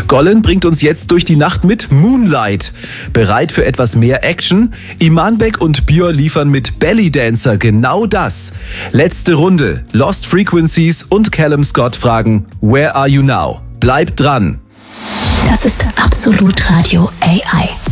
Gollen bringt uns jetzt durch die Nacht mit Moonlight. Bereit für etwas mehr Action? Imanbek und Björ liefern mit Belly Dancer genau das. Letzte Runde. Lost Frequencies und Callum Scott fragen Where are you now? Bleibt dran. Das ist Absolut Radio AI.